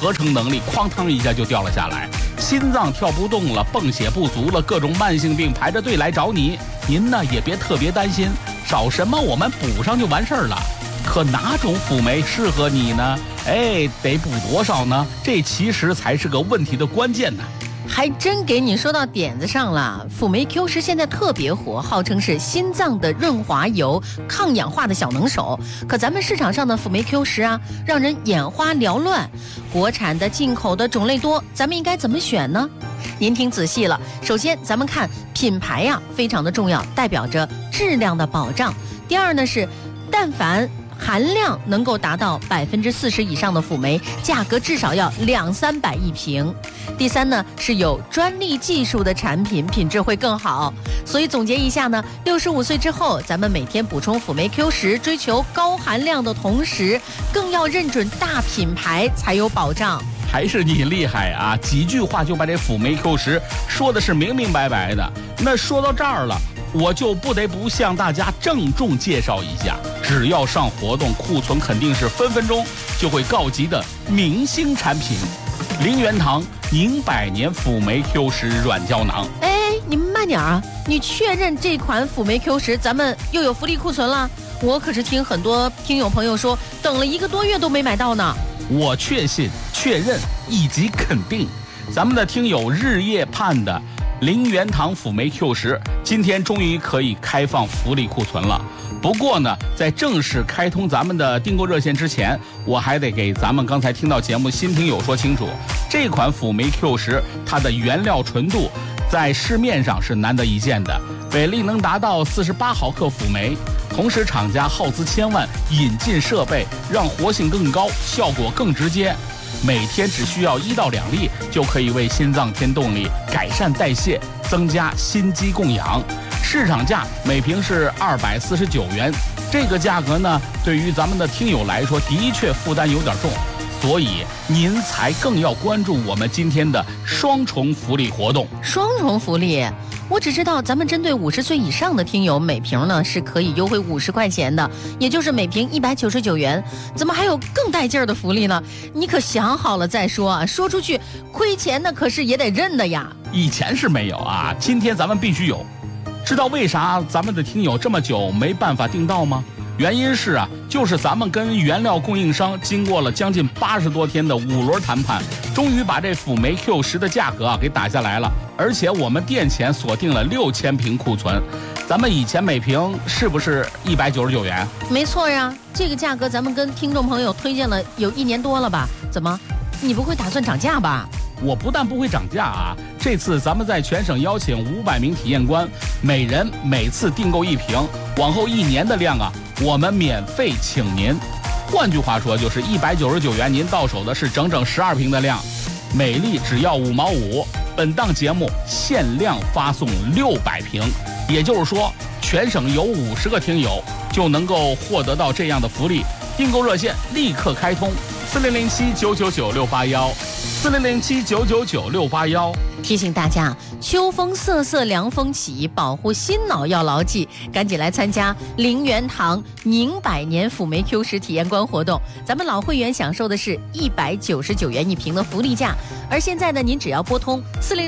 合成能力哐当一下就掉了下来，心脏跳不动了，泵血不足了，各种慢性病排着队来找你。您呢也别特别担心，少什么我们补上就完事儿了。可哪种辅酶适合你呢？得补多少呢？这其实才是个问题的关键呢。 还真给你说到点子上了。辅酶 Q10现在特别火，号称是心脏的润滑油、抗氧化的小能手。可咱们市场上的辅酶 Q10啊，让人眼花缭乱。国产的、进口的种类多，咱们应该怎么选呢？您听仔细了。首先，咱们看品牌呀，非常的重要，代表着质量的保障。第二呢是，但凡含量能够达到40%以上的辅酶，价格至少要200-300一瓶。第三呢是有专利技术的产品，品质会更好。所以总结一下呢，65岁之后，咱们每天补充辅酶 Q10，追求高含量的同时，更要认准大品牌才有保障。 还是你厉害啊！几句话就把这辅酶 Q10说的是明明白白的。那说到这儿了，我就不得不向大家郑重介绍一下，只要上活动，库存肯定是分分钟就会告急的明星产品——林元堂宁百年辅酶 Q10软胶囊。 你们慢点啊！你确认这款辅酶 Q10咱们又有福利库存了？我可是听很多听友朋友说，等了1个多月都没买到呢。 我确信、确认以及肯定，咱们的听友日夜盼的林元堂辅酶 Q10今天终于可以开放福利库存了。不过呢，在正式开通咱们的订购热线之前，我还得给咱们刚才听到节目新听友说清楚，这款辅酶 Q10它的原料纯度在市面上是难得一见的，比例能达到48毫克辅酶。同时厂家耗资千万引进设备，让活性更高，效果更直接。每天只需要1到2粒，就可以为心脏添动力，改善代谢，增加心肌供氧。市场价每瓶是249元，这个价格呢，对于咱们的听友来说，的确负担有点重，所以您才更要关注我们今天的双重福利活动。 双重福利，我只知道咱们针对50岁以上的听友，每瓶呢是可以优惠50块钱的，也就是每瓶199元。怎么还有更带劲儿的福利呢？你可想好了再说啊！说出去亏钱的可是也得认的呀。 以前是没有啊，今天咱们必须有。知道为啥咱们的听友这么久没办法订到吗？原因是啊，就是咱们跟原料供应商经过了将近80多天的5轮谈判，终于把这辅酶 Q10的价格给打下来了，而且我们店前锁定了6000瓶库存。咱们以前每瓶是不是199元？ 没错呀，这个价格咱们跟听众朋友推荐了有1年多了吧？怎么，你不会打算涨价吧？ 我不但不会涨价啊，这次咱们在全省邀请500名体验官，每人每次订购1瓶，往后1年的量啊，我们免费请您。换句话说，就是199元，您到手的是整整12瓶的量，每粒只要5毛5。本档节目限量发送600瓶，也就是说，全省有50个听友就能够获得到这样的福利。订购热线立刻开通，4007-999-681，4007-999-681。 提醒大家，秋风瑟瑟凉风起，保护心脑要牢记，赶紧来参加林元堂宁百年辅酶 Q10体验官活动。咱们老会员享受的是199元一瓶的福利价，而现在呢，您只要拨通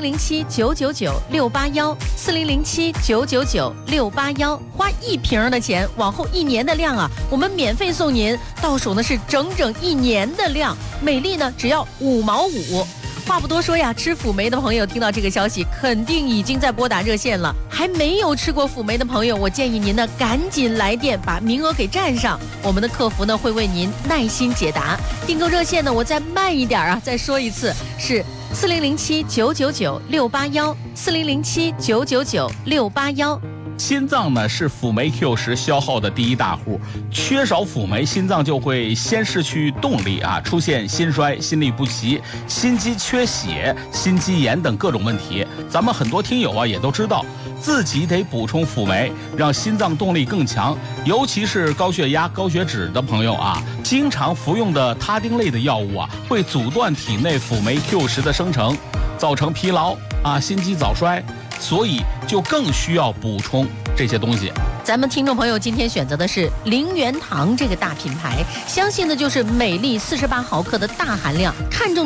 4007-999-681，4007-999-681，花1瓶的钱，往后1年的量啊，我们免费送您，到手呢是整整1年的量，每粒呢只要5毛5。话不多说呀，吃辅酶的朋友听到这个消息，肯定已经在拨打热线了。还没有吃过辅酶的朋友，我建议您呢赶紧来电，把名额给占上。我们的客服呢会为您耐心解答。订购热线呢，我再慢一点啊，再说一次，是4007-999-681，4007-999-681。 心脏呢是辅酶 Q10消耗的第一大户，缺少辅酶，心脏就会先失去动力啊，出现心衰、心律不齐、心肌缺血、心肌炎等各种问题。咱们很多听友啊也都知道，自己得补充辅酶，让心脏动力更强。尤其是高血压、高血脂的朋友啊，经常服用的他汀类的药物啊，会阻断体内辅酶 Q10的生成，造成疲劳啊、心肌早衰。所以就更需要补充这些东西。 咱们听众朋友今天选择的是林元堂这个大品牌，相信的就是每粒48毫克的大含量，看重